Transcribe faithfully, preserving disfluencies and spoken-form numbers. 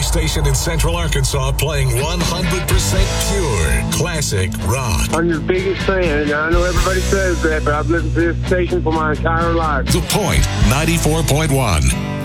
station in Central Arkansas playing one hundred percent pure classic rock. I'm your biggest fan, and I know everybody says that, but I've listened to this station for my entire life. The Point, ninety-four point one.